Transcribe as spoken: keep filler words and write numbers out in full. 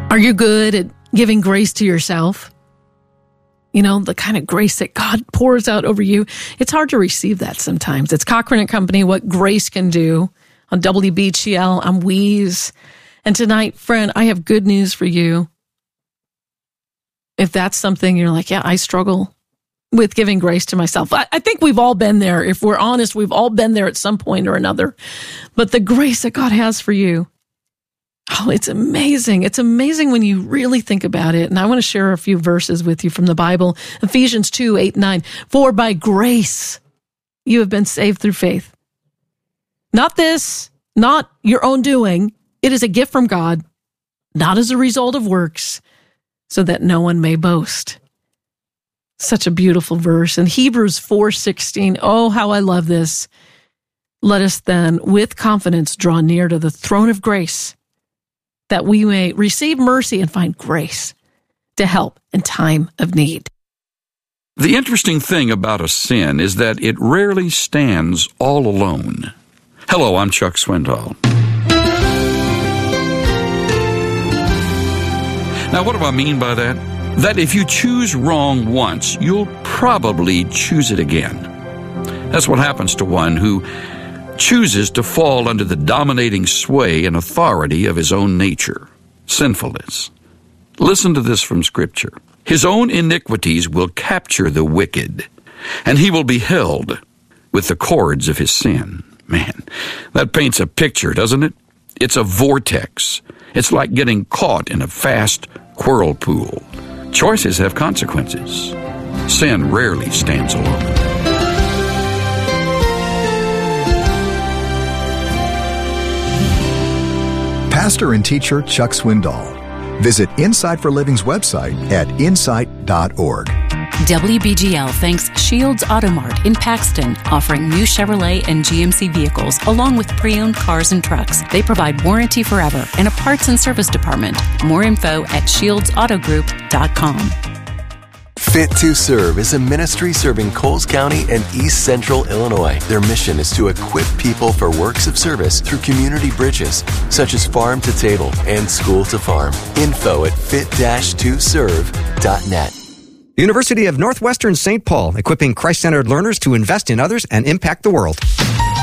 Are you good at giving grace to yourself? You know, the kind of grace that God pours out over you. It's hard to receive that sometimes. It's Cochran and Company, What Grace Can Do, on W B G L. I'm Weeze. And tonight, friend, I have good news for you. If that's something you're like, yeah, I struggle with giving grace to myself. I, I think we've all been there. If we're honest, we've all been there at some point or another. But the grace that God has for you, oh, it's amazing. It's amazing when you really think about it. And I want to share a few verses with you from the Bible. Ephesians two, eight, nine. For by grace you have been saved through faith. Not this, not your own doing. It is a gift from God, not as a result of works, so that no one may boast. Such a beautiful verse. In Hebrews four sixteen, oh, how I love this. Let us then, with confidence, draw near to the throne of grace, that we may receive mercy and find grace to help in time of need. The interesting thing about a sin is that it rarely stands all alone. Hello, I'm Chuck Swindoll. Now, what do I mean by that? That if you choose wrong once, you'll probably choose it again. That's what happens to one who chooses to fall under the dominating sway and authority of his own nature, sinfulness. Listen to this from Scripture. His own iniquities will capture the wicked, and he will be held with the cords of his sin. Man, that paints a picture, doesn't it? It's a vortex. It's like getting caught in a fast whirlpool. Choices have consequences. Sin rarely stands alone. Pastor and teacher Chuck Swindoll. Visit Insight for Living's website at insight dot org. W B G L thanks Shields Auto Mart in Paxton, offering new Chevrolet and G M C vehicles along with pre-owned cars and trucks. They provide warranty forever and a parts and service department. More info at shields auto group dot com. Fit to Serve is a ministry serving Coles County and East Central Illinois. Their mission is to equip people for works of service through community bridges, such as farm to table and school to farm. Info at fit dash to serve dot net. University of Northwestern Saint Paul, equipping Christ-centered learners to invest in others and impact the world.